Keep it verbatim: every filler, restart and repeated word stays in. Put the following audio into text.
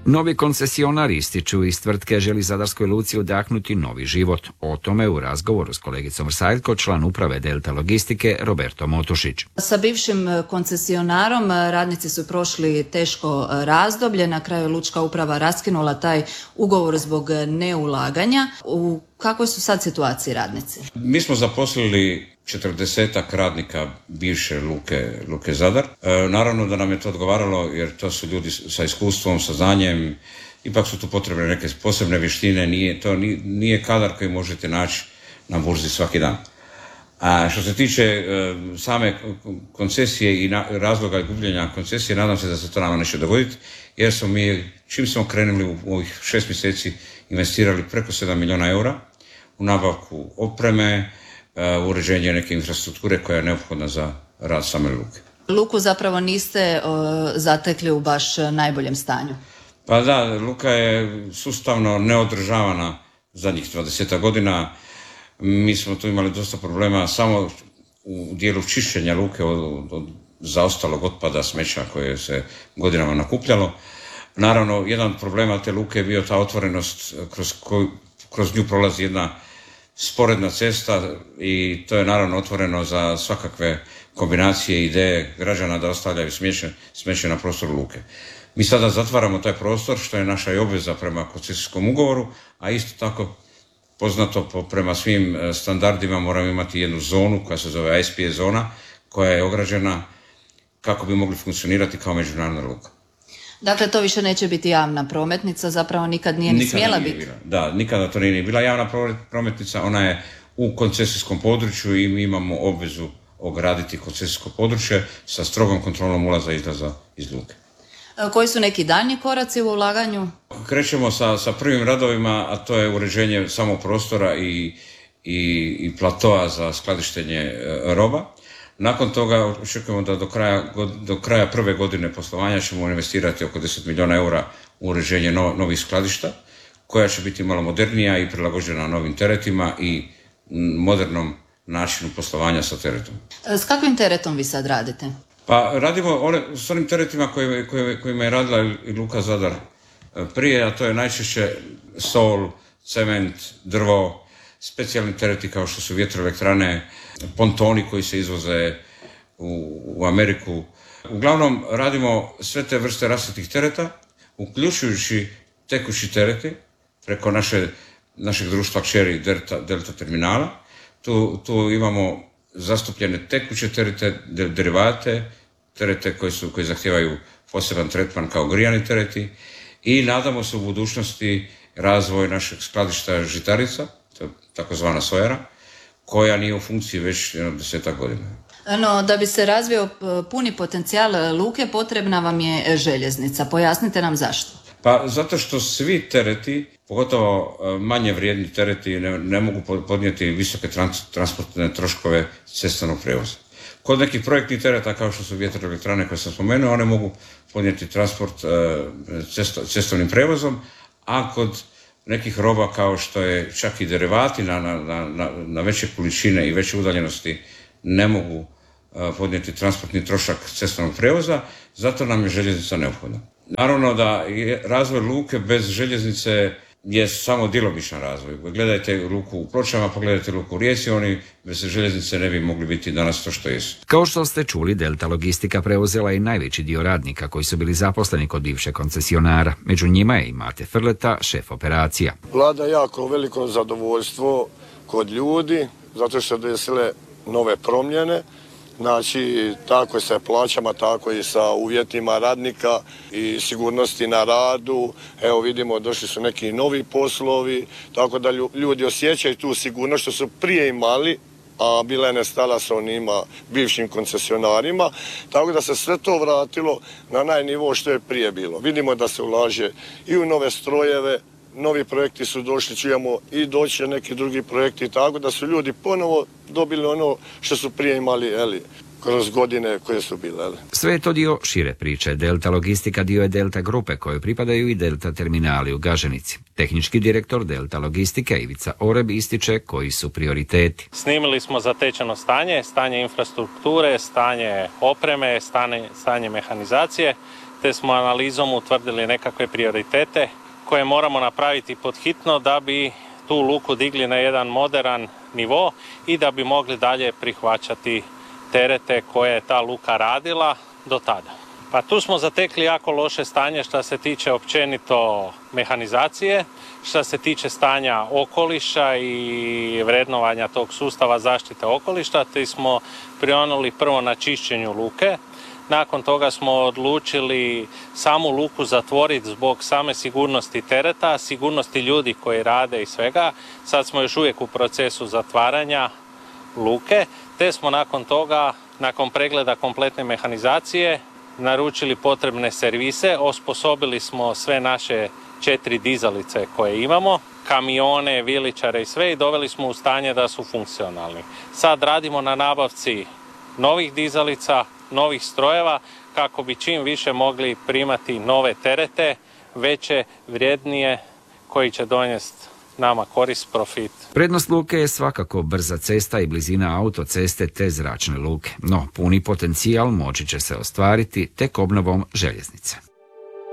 Novi koncesionar, ističu iz tvrtke, želi Zadarskoj luci udahnuti novi život. O tome u razgovoru s kolegicom Rsaljko, član uprave Delta Logistike, Roberto Motušić. Sa bivšim koncesionarom radnici su prošli teško razdoblje. Na kraju lučka uprava raskinula taj ugovor zbog neulaganja. U kakvoj su sad situaciji radnici? Mi smo zaposlili četrdesetak radnika bivše luke, luke Zadar. E, naravno da nam je to odgovaralo jer to su ljudi sa iskustvom, sa znanjem, ipak su tu potrebne neke posebne vještine, nije, to nije, nije kadar koji možete naći na burzi svaki dan. A što se tiče e, same koncesije i na, razloga gubljenja koncesije, nadam se da se to nama neće dogoditi, jer smo mi, čim smo krenuli u, u ovih šest mjeseci, investirali preko sedam milijuna eura u nabavku opreme, Uh, uređenje neke infrastrukture koja je neophodna za rad same luke. Luku zapravo niste uh, zatekli u baš najboljem stanju. Pa da, luka je sustavno neodržavana zadnjih dvadeset godina. Mi smo tu imali dosta problema samo u dijelu čišćenja luke od, od zaostalog otpada, smeća koje se godinama nakupljalo. Naravno, jedan od problema te luke je bio ta otvorenost kroz koju kroz nju prolazi jedna sporedna cesta i to je naravno otvoreno za svakakve kombinacije i ideje građana da ostavljaju smeće, smeće na prostoru luke. Mi sada zatvaramo taj prostor, što je naša i obveza prema koncesijskom ugovoru, a isto tako poznato po, prema svim standardima moramo imati jednu zonu koja se zove I S P zona, koja je ograđena kako bi mogli funkcionirati kao međunarodna luka. Dakle, to više neće biti javna prometnica, zapravo nikad nije ni nikada smjela biti. Bila. Da, nikada to nije ni bila javna prometnica, ona je u koncesijskom području i mi imamo obvezu ograditi koncesijsko područje sa strogom kontrolom ulaza i izlaza iz luke. Koji su neki daljnji koraci u ulaganju? Krećemo sa, sa prvim radovima, a to je uređenje samog prostora i, i, i platoa za skladištenje roba. Nakon toga očekujemo da do kraja, do kraja prve godine poslovanja ćemo investirati oko deset milijuna eura u uređenje no, novih skladišta, koja će biti malo modernija i prilagođena novim teretima i modernom načinu poslovanja sa teretom. S kakvim teretom vi sad radite? Pa radimo one, s onim teretima koje, koje, kojima je radila i Luka Zadar prije, a to je najčešće sol, cement, drvo, specijalni tereti kao što su vjetroelektrane, pontoni koji se izvoze u, u Ameriku. Uglavnom radimo sve te vrste rasutih tereta, uključujući tekući tereti preko naše, našeg društva kćeri Delta, Delta terminala. Tu, tu imamo zastupljene tekuće terete, derivate, terete koji, su, koji zahtijevaju poseban tretman kao grijani tereti i nadamo se u budućnosti razvoj našeg skladišta žitarica, to je takozvana sojara, koja nije u funkciji već jedno desetak godina. No, da bi se razvio puni potencijal luke, potrebna vam je željeznica. Pojasnite nam zašto. Pa zato što svi tereti, pogotovo manje vrijedni tereti, ne, ne mogu podnijeti visoke trans, transportne troškove cestovnog prijevoza. Kod nekih projektnih tereta, kao što su vjetroelektrane koje sam spomenuo, one mogu podnijeti transport cesto, cestovnim prijevozom, a kod nekih roba kao što je čak i derivati na, na, na, na veće količine i veće udaljenosti ne mogu uh, podnijeti transportni trošak cestovnog prijevoza, zato nam je željeznica neophodna. Naravno da je razvoj luke bez željeznice je samo djelomičan razvoj. Gledajte luku u Pločama, pogledajte luku u Rijeci, oni bez željeznice ne bi mogli biti danas to što jesu. Kao što ste čuli, Delta Logistika preuzela i najveći dio radnika koji su bili zaposleni kod bivše koncesionara. Među njima je i Mate Frleta, šef operacija. Vlada jako veliko zadovoljstvo kod ljudi, zato što desile nove promjene. Znači, tako sa plaćama, tako i sa uvjetima radnika i sigurnosti na radu. Evo vidimo, došli su neki novi poslovi, tako da ljudi osjećaju tu sigurnost što su prije imali, a bila je nestala sa onima bivšim koncesionarima, tako da se sve to vratilo na najnivo što je prije bilo. Vidimo da se ulaže i u nove strojeve, novi projekti su došli, čujemo i doći neki drugi projekti, tako da su ljudi ponovo dobili ono što su prije imali, eli, kroz godine koje su bile. Eli. Sve je to dio šire priče. Delta Logistika dio je Delta grupe kojoj pripadaju i Delta terminali u Gaženici. Tehnički direktor Delta Logistike Ivica Oreb ističe koji su prioriteti. Snimili smo zatečeno stanje, stanje infrastrukture, stanje opreme, stanje, stanje mehanizacije, te smo analizom utvrdili nekakve prioritete koje moramo napraviti pod hitno da bi tu luku digli na jedan moderan nivo i da bi mogli dalje prihvaćati terete koje je ta luka radila do tada. Pa tu smo zatekli jako loše stanje što se tiče općenito mehanizacije, što se tiče stanja okoliša i vrednovanja tog sustava zaštite okoliša, te smo prionuli prvo na čišćenju luke. Nakon toga smo odlučili samu luku zatvoriti zbog same sigurnosti tereta, sigurnosti ljudi koji rade i svega. Sad smo još uvijek u procesu zatvaranja luke, te smo nakon toga, nakon pregleda kompletne mehanizacije, naručili potrebne servise, osposobili smo sve naše četiri dizalice koje imamo, kamione, viličare i sve i doveli smo u stanje da su funkcionalni. Sad radimo na nabavci novih dizalica, novih strojeva kako bi čim više mogli primati nove terete, veće, vrijednije, koji će donijeti nama korist, profit. Prednost luke je svakako brza cesta i blizina autoceste te zračne luke, no puni potencijal moći će se ostvariti tek obnovom željeznice.